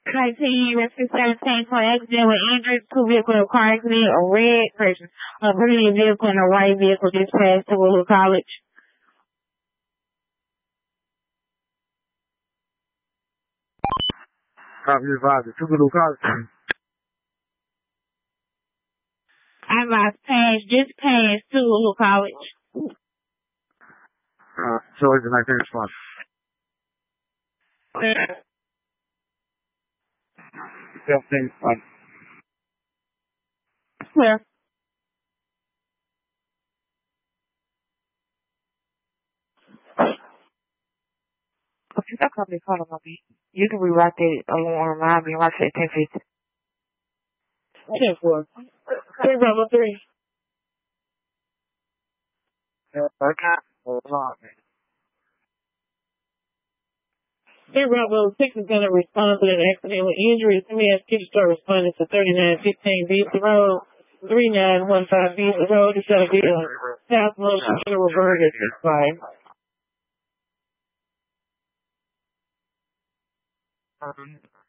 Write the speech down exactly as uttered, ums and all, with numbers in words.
nineteen, rescue seventeen, for accident with injuries, two vehicle in a car accident, a red person, a green vehicle and a white vehicle just passed to Willow College. Copy advisor, to Willow College. I must pass, just pass to Willow College. Uh, so is the nineteen response. seventeen response. Where? Okay, that company called on me. You can rewrite that alarm, remind me, like I said, ten fifty. ten four. Three Bravo three. Okay. Hold on, man. Three Bravo six is going to respond to that accident with injuries. Let me ask you to start responding to thirty-nine fifteen Beasley Road, three nine one five Beasley Road. It's going to be a South Motion to the reverse. It's fine. Um,